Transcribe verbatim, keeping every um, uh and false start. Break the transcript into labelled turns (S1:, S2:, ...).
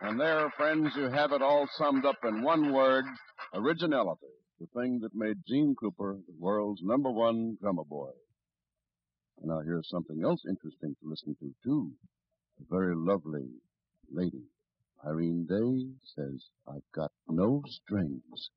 S1: And there, friends, you have it all summed up in one word, originality, the thing that made Gene Krupa the world's number one drummer boy. And now here's something else interesting to listen to, too. A very lovely lady, Irene Day, says, I've got no strings.